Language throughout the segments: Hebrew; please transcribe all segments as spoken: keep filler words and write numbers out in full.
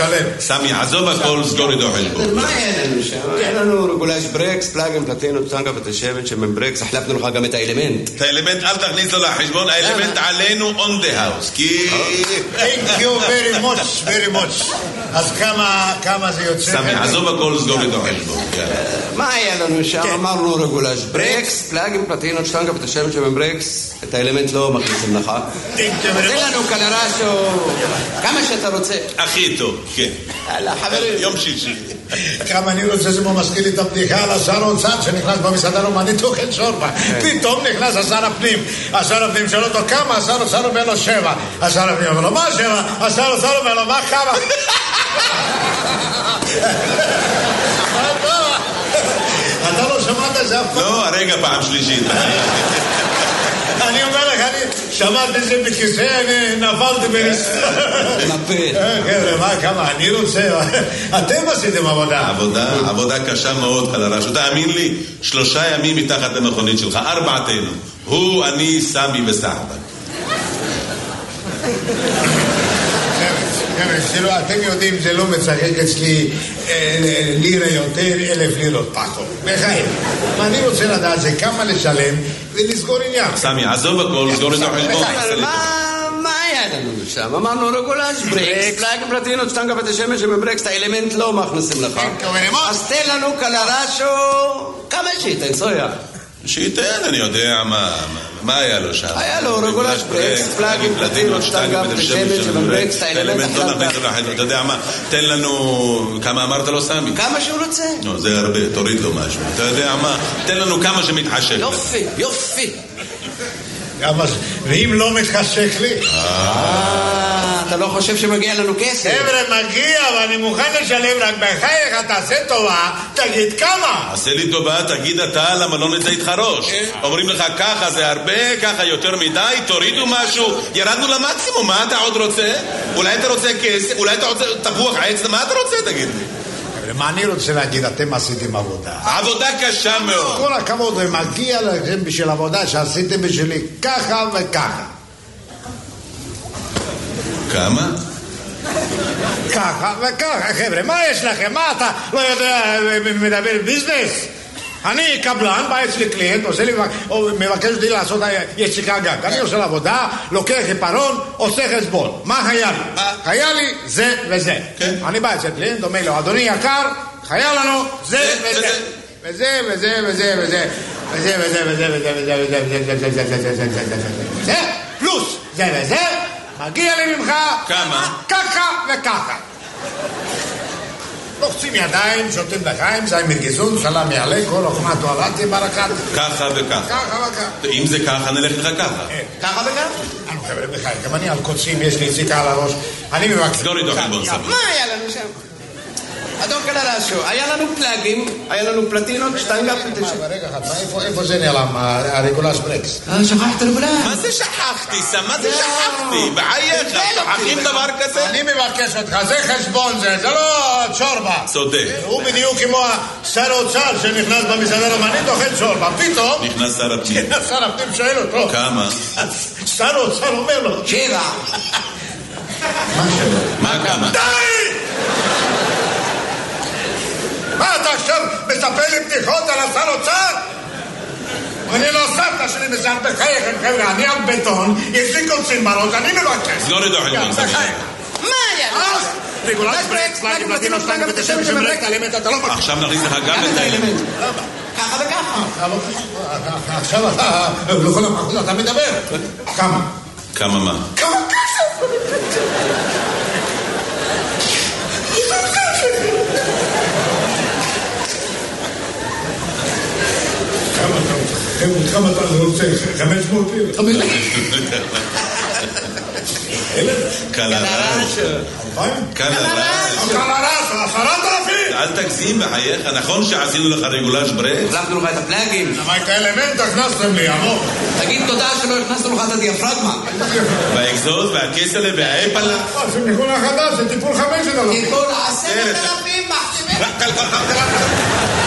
שלם. סמי, עזוב הכל, סגור איתו חשבון. מה היה לנו שם? היה לנו רגולש ברקס, פלאגים, פלטינות, טנגה ותשבת שמן ברקס, החלפנו לך גם את האלמנט. את האלמנט אל תכניס לו לחשבון, האלמנט עלינו on the house, כי... Thank you very much, very much. אז כמה זה יוצא? סמי, עזוב הכל, סגור איתו חשבון. מה היה לנו שם? אמרנו רגולש ברקס, פלאגים, פלטינות, טנגה ותשבת שמן ברקס, את האלמנט לא מכניסים לך. תן לנו קלרשו, כמה שאתה רוצה. הכי טוב, כן. יאללה, חברים. יום שישי. כמה אני רוצה, זה מזכיר לי את הבדיחה על השר האוצר שנכנס במסעדה רומנית אוכל שורבה. פתאום נכנס השר הפנים. השר הפנים שואל אותו כמה, השר האוצר אומר לו שבע. השר הפנים אומר לו מה שבע? השר האוצר אומר לו מה כמה? אתה לא שמעת את זה אף פעם? לא, הרגע פעם שלישית. אני אומר לך, אני שמעתי את זה בכיסא, אני נפלתי בנסתר. נפל. חבר'ה, מה, כמה, אני רוצה, אתם עשיתם עבודה. עבודה, עבודה קשה מאוד, קלרש. תאמין לי, שלושה ימים מתחת למכונית שלך, ארבעתנו. הוא, אני, סמי וסחבק. אתם יודעים, זה לא מצחק אצלי לירה יותר, אלף לירות פחות. בחיים. אני רוצה לדעת זה כמה לשלם ולסגור עניין. סמי, עזוב הכל, סגור את החשבון. מה היה לנו שם? אמרנו רגולש ברקס, פלאגים פלטינות, שטנגה ותשמש שבברקס, את האלמנט לא מכניסים לך. אז תן לנו קלרשו, כמה שייתן, סויה. שייתן, אני יודע מה... מה היה לו שם? היה לו רגולש ברקס, פלאגים, פלטינות, שטנגה ותשמש שבברקס, את האלמנט לא נכניס לך. אתה יודע מה? תן לנו... כמה אמרת לו סמי? כמה שהוא רוצה. לא, זה הרבה, תוריד לו משהו. אתה יודע מה? תן לנו כמה שמתחשק. יופי, יופי. ואם לא מתחשק לי? אתה לא חושב שמגיע לנו כסף? חבר'ה, מגיע, ואני מוכן לשלם, רק בחייך, תעשה טובה, תגיד כמה. עשה לי טובה, תגיד אתה, למה לא נצא איתך ראש? אומרים לך ככה זה הרבה, ככה יותר מדי, תורידו משהו, ירדנו למקסימום, מה אתה עוד רוצה? אולי אתה רוצה כסף, אולי אתה רוצה תפוח עץ, מה אתה רוצה, תגיד לי? מה אני רוצה להגיד, אתם עשיתם עבודה. עבודה קשה מאוד. כל הכבוד, ומגיע לכם בשביל עבודה שעשיתם בשבילי ככה וככה. כמה? ככה וככה, חבר'ה, מה יש לכם? מה אתה לא יודע, מדבר ביזנס? אני קבלן, בא אצלי קליינט, עושה לי, מבקש אותי לעשות יציקה גג. אני עושה לעבודה, לוקח עיפרון, עושה חשבון. מה היה לי? היה לי זה וזה. אני בא אצל קליינט, אומר לו, אדוני יקר, היה לנו זה וזה. וזה וזה וזה וזה. וזה וזה וזה וזה וזה וזה וזה וזה וזה וזה וזה וזה פלוס זה וזה, מגיע לי ממך כמה? ככה וככה. לוחצים ידיים, שותים לחיים, זי מרגיזון, סלם יעלה, כל אוכמה תועלתי ברקת. ככה וככה. ככה וככה. אם זה ככה, נלך לך ככה. ככה וככה? אני חבר'ה בחיים, גם אני על קוצים, יש לי יציקה על הראש. אני מבקש. סגור איתו חלבון סביר. מה היה לנו שם? אדון קלרשו, היה לנו פלאגים, היה לנו פלטינות, שטנגה פלטינות. רגע אחד, איפה זה נעלם, הרגולש ברקס? שכחת רגולש. מה זה שכחתי? מה זה שכחתי? בחייך, שכחים דבר כזה? אני מבקש אותך, זה חשבון זה, זה לא צ'ורבה. צודק. הוא בדיוק כמו שר האוצר שנכנס במסעדה רומנית, אוכל צ'ורבה, פתאום... נכנס שר הפנים. שר הפנים שואל אותו. כמה? שר האוצר אומר לו. שבע. מה שבע? מה כמה? די! מה אתה עכשיו מספר לי בדיחות על השר אוצר? אני לא סבתא שלי מסעד בחייכם, חבר'ה, אני על בטון, יש לי קוצים בראש, אני מבקש. סגור איתו חלבון סביר. מה היה? רגולש ברקס, פלאגים, פלטינות, שטנגה ותשמש שבברקס, האלמנט אתה לא מבקש. עכשיו נכניס לך גם את האלמנט. ככה וככה. עכשיו אתה, לכל המחוז אתה מדבר. כמה? כמה מה? כמה כסף? כמה אתה רוצה? חמש מאות לירות? חמש מאות לירות? קלרש. קלרש. קלרש, עשרת אלפים! אל תגזים בחייך, נכון שעשינו לך רגולש ברקס? החלפנו לך את הפלאגים. למה את האלמנט הכנסתם לי, עמוק? תגיד תודה שלא הכנסנו לך את הדיאפרגמה. והאקזוז והכסלה והאפלה. זה ניחול החדש, זה טיפול חמשת אלפים. טיפול עשרת אלפים מחתימים.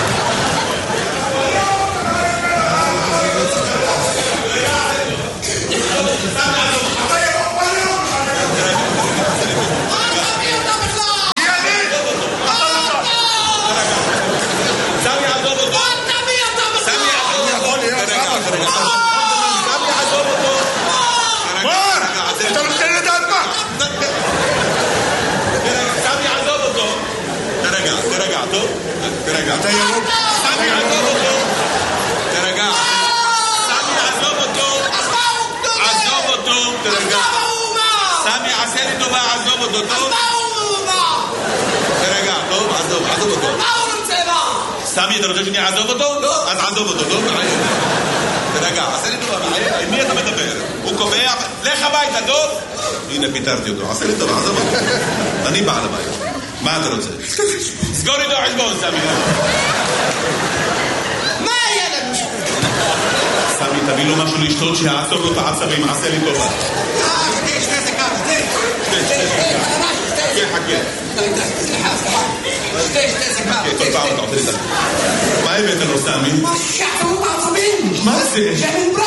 תרגע. אתה ירוק. סמי, עזוב אותו. תרגע. סמי, עזוב אותו. עזוב אותו. תרגע. סמי, עשה לי טובה, עזוב אותו. אז מה הוא מה? תרגע, טוב, עזוב, עזוב אותו. מה הוא רוצה מה? סמי, אתה רוצה שאני אעזוב אותו? לא. אז עזוב אותו, טוב? תרגע, עשה לי טובה, עם מי אתה מדבר? הוא קובע, לך הביתה, טוב? הנה, פיתרתי אותו, עשה לי טובה, עזוב אותו. אני בעל הבית. מה אתה רוצה? סגור איתו חשבון, סמי. מה היה לנו שם? סמי, תביא לו משהו לשתות שיעצור לו את העצבים, עשה לי טובה. אה, שתי, שתי סיכה, שתי. שתי, שתי סיכה. כן, חכה. סליחה, סליחה. שתי, שתי סיכה. כל פעם אתה עושה לי דקה. מה הבאת לו, סמי? מה שעצרו בעצבים? מה זה?